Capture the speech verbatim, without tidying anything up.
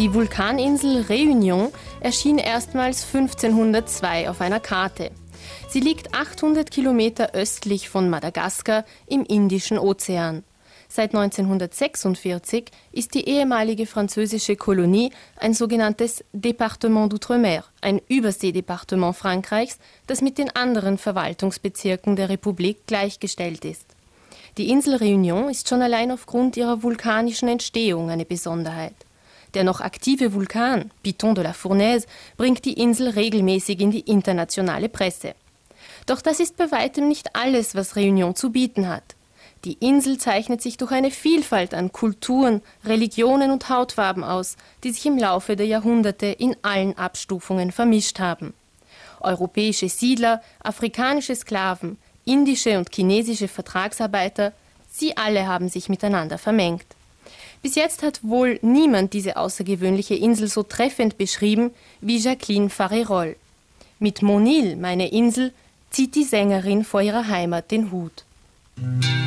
Die Vulkaninsel Réunion erschien erstmals fünfzehnhundertzwei auf einer Karte. Sie liegt achthundert Kilometer östlich von Madagaskar im Indischen Ozean. Seit neunzehnhundertsechsundvierzig ist die ehemalige französische Kolonie ein sogenanntes Département d'Outre-mer, ein Überseedepartement Frankreichs, das mit den anderen Verwaltungsbezirken der Republik gleichgestellt ist. Die Insel Réunion ist schon allein aufgrund ihrer vulkanischen Entstehung eine Besonderheit. Der noch aktive Vulkan, Piton de la Fournaise, bringt die Insel regelmäßig in die internationale Presse. Doch das ist bei weitem nicht alles, was Réunion zu bieten hat. Die Insel zeichnet sich durch eine Vielfalt an Kulturen, Religionen und Hautfarben aus, die sich im Laufe der Jahrhunderte in allen Abstufungen vermischt haben. Europäische Siedler, afrikanische Sklaven, indische und chinesische Vertragsarbeiter, sie alle haben sich miteinander vermengt. Bis jetzt hat wohl niemand diese außergewöhnliche Insel so treffend beschrieben wie Jacqueline Farérolle. Mit Mon Île, meine Insel, zieht die Sängerin vor ihrer Heimat den Hut.